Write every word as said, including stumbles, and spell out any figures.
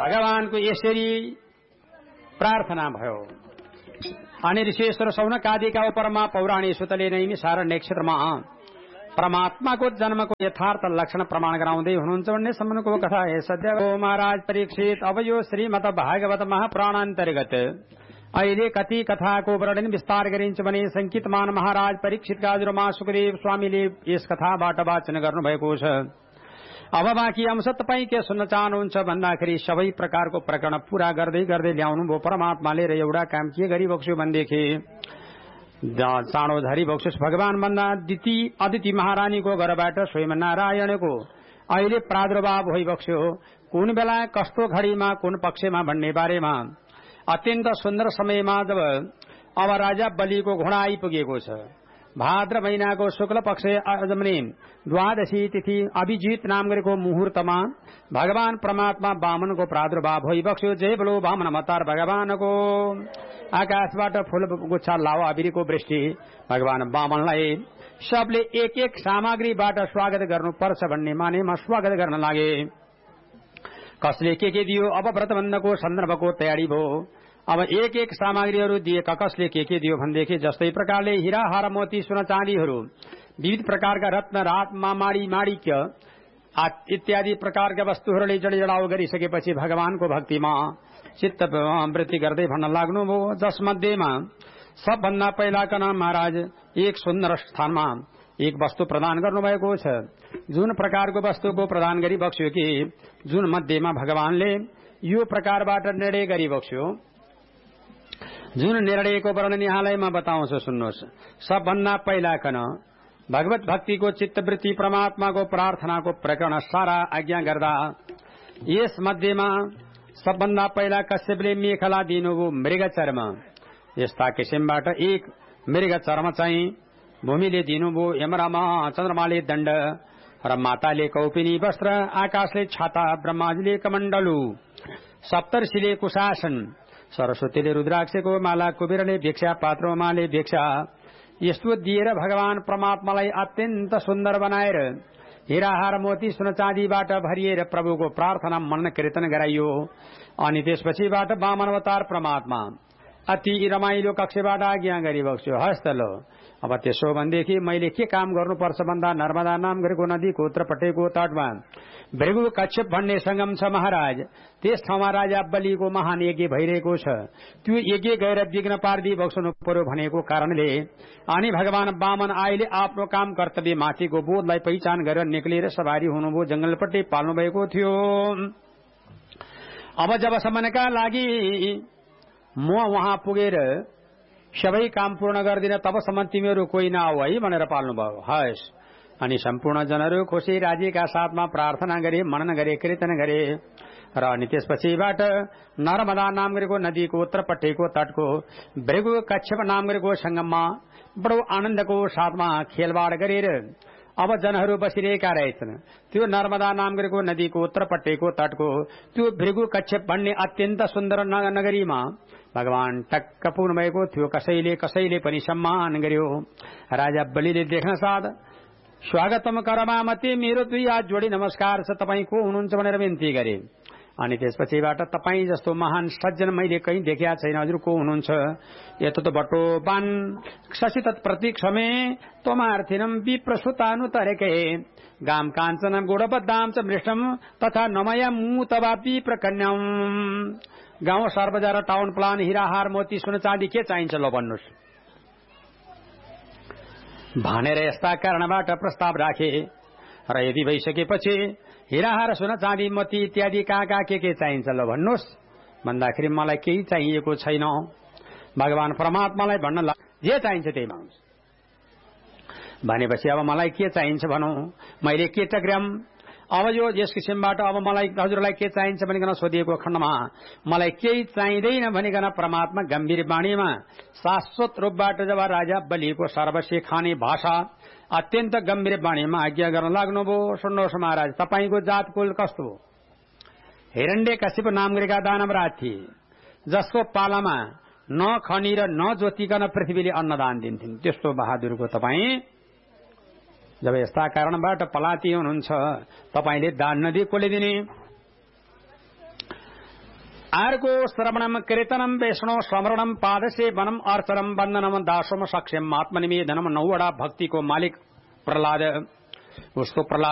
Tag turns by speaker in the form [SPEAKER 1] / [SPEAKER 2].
[SPEAKER 1] भगवानको यसरी प्रार्थना भयो। अनि ऋषेश्वर सौनकादिका उपरमा पौराणी सुतले नै सारण्य क्षेत्रमा परमात्माको जन्मको यथार्थ लक्षण प्रमाण गराउँदै हुनुहुन्छ भन्ने सम्बन्धको कथा हे सद्य महाराज परीक्षित। अब यो श्रीमद् भागवत महापुराण अन्तर्गत अहिले कति कथाको वर्णन विस्तार गरिन्छ भने संकितमान महाराज परीक्षितका हजुरमा सुखदेव स्वामीले यस कथाबाट वाचन गर्नुभएको छ। अब बाँकी अंश तपाईँ के सुन्न चाहनुहुन्छ भन्दाखेरि सबै प्रकारको प्रकरण पूरा गर्दै गर्दै ल्याउनु भयो परमात्माले र एउटा काम के गरिबक्स्यो भनेदेखि चाँडो झरिबक्सोस् भगवान भन्दा दिति अदिति महारानीको घरबाट स्वयं नारायणको अहिले प्रादुर्भाव भइबक्स्यो। कुन बेला कस्तो घडीमा कुन पक्षमा भन्ने बारेमा अत्यन्त सुन्दर समयमा जब अब राजा बलिको घोडा आइपुगेको छ। भाद्र महिनाको शुक्ल पक्ष द्वादशी तिथि अभिजित नाम गरेको मुहूर्तमा भगवान परमात्मा वामनको प्रादुर्भाव भइबक्स्यो। जय बोलो वामन अवतार भगवानको। आकाशबाट फूल गुच्छा लावा अबिरको वृष्टि भगवान वामनलाई सबले एक एक सामग्रीबाट स्वागत गर्नुपर्छ भन्ने मानेमा स्वागत गर्न लागे। कसले के के दियो अब व्रतबन्धको सन्दर्भको तयारी भयो। अब एक एक सामग्रीहरू दिएका कसले के के दियो भनेदेखि जस्तै प्रकारले हीरा हार मोती सुन चाँदीहरू विविध प्रकारका रत्न रातमा माडी माणिक्य इत्यादि प्रकारका वस्तुहरूले जडीजडाउ गरिसकेपछि भगवानको भक्तिमा चित्त वृत्ति गर्दै भन्न लाग्नुभयो। जसमध्येमा सबभन्दा पहिलाका नाम महाराज एक सुन्दर स्थानमा एक वस्तु प्रदान गर्नुभएको छ। जुन प्रकारको वस्तुको प्रदान गरी बक्स्यो कि जुन मध्येमा भगवानले यो प्रकारबाट निर्णय गरी बक्स्यो। जुन निर्णयको वर्णन यहाँलाई म बताउँछु सुन्नुहोस्। सबभन्दा पहिलाकन भगवत भक्तिको चित्तवृत्ति परमात्माको प्रार्थनाको प्रकरण सारा आज्ञा गर्दा यस मध्येमा सबभन्दा पहिला कश्यपले मेखला दिनुभयो मृग चर्म। यस्ता किसिमबाट एक मृग चर्म चाहिँ भूमिले दिनुभयो, यमरामा चन्द्रमाले दण्ड र माताले कौपिनी वस्त्र, आकाशले छाता, ब्रह्माजीले कमण्डलु, सप्तर्षिले कुशासन, सरस्वतीले रुद्राक्षको माला, कुबेरले भिक्षा, पात्रोमाले भिक्षा यस्तो दिएर भगवान परमात्मालाई अत्यन्त सुन्दर बनाएर हीराहार मोती सुन चाँदीबाट भरिएर प्रभुको प्रार्थना मनन कीर्तन गराइयो। अनि त्यसपछिबाट वामन अवतार परमात्मा अति रमाइलो कक्षबाट आज्ञा गरिबक्स्यो। हस्त लो अब त्यसो भनेदेखि मैले के काम गर्नुपर्छ भन्दा नर्मदा नाम गरेको नदीको उत्तरपट्टिको तटमा भृगु कच्छप भन्ने संगम छ महाराज। त्यस ठाउँमा राजा बलिको महान यज्ञ भइरहेको छ। त्यो यज्ञ गएर विघ्न पारिदिई बक्सनु पर्यो भनेको कारणले अनि भगवान वामन अहिले आफ्नो काम कर्तव्य माथिको बोधलाई पहिचान गरेर निक्लिएर सवारी हुनुभयो, जंगलपट्टि पाल्नु भएको थियो। अब जबसम्मका लागि म वहाँ पुगेर सबै काम पूर्ण गर्दिन तबसम्म तिमीहरू कोही नआऊ है भनेर पाल्नुभयो। हस् अनि सम्पूर्ण जनहरू खुशी राजीका साथमा प्रार्थना गरे, मनन गरे, कीर्तन गरे र अनि त्यसपछिबाट नर्मदा नाम गरेको नदीको उत्तरपट्टिको तटको भृगु कच्छप नाम गरेको संगममा बडो आनन्दको साथमा खेलवाड गरेर अब जनहरू बसिरहेका रहेछन्। त्यो नर्मदा नाम गरेको नदीको उत्तरपट्टिको तटको त्यो भृगु कच्छप भन्ने अत्यन्त सुन्दर नगरीमा भगवान टक्क पुग्नु भएको थियो। कसैले कसैले पनि सम्मान गर्यो। राजा बलिले देख्न साथ स्वागतम करमामती, मेरो दुई हात जोडी नमस्कार छ, तपाईँ को हुनुहुन्छ भनेर विन्ती गरे। अनि त्यसपछिबाट तपाईँ जस्तो महान सज्जन मैले कहीँ देखेका छैन, हजुर को हुनुहुन्छ? यतो त बटो बान शशि तत्प्रतीक समय तोमार्थिनम विप्रसुतानु तरेके गाम काञ्चनम गुणबद्धाम च मृष्टम तथा नमया मुतवापी प्रकन्याम। गाउँ सहर बजार टाउन प्लान हीराहार मोती सुन चाँदी के चाहिन्छ ल भन्नुहोस् भनेर यस्ता कारणबाट प्रस्ताव राखे। र यदि भइसकेपछि हीराहार सुन चाँदी मोती इत्यादि कहाँ कहाँ के के चाहिन्छ ल भन्नुहोस् भन्दाखेरि मलाई केही चाहिएको छैन। भगवान परमात्मालाई भन्न ला जे चाहिन्छ त्यही माग्नुहोस् भनेपछि अब मलाई के चाहिन्छ भनौँ, मैले के टक्र्याम। अब यो यस किसिमबाट अब मलाई हजुरलाई के चाहिन्छ भनिकन सोधिएको खण्डमा मलाई केही चाहिँदैन भनिकन परमात्मा गम्भीर वाणीमा शाश्वत रूपबाट जब राजा बलिको सर्वस्व खाने भाषा अत्यन्त गम्भीर वाणीमा आज्ञा गर्न लाग्नुभयो। सुन्नुहोस् महाराज, तपाईँको जात कुल कस्तो हो? हिरण्यकशिप नाम गरेका दानवराज थिए, जसको पालामा न खनी र न जोतिकन पृथ्वीले अन्नदान दिन्थिन्। त्यस्तो बहादुरको तपाईँ जब यस्ता कारणबाट पलाती हुनुहुन्छ, तपाईँले दान नदिए कसले दिने? अर्को श्रवणम कीर्तनम वैष्णव स्मरणम पाद से वनम अर्चनम बंदनम दासम साक्ष्यम आत्मनिवेदनम नौवड़ा भक्ति को मालिक प्रहलाद उसको प्रहलाद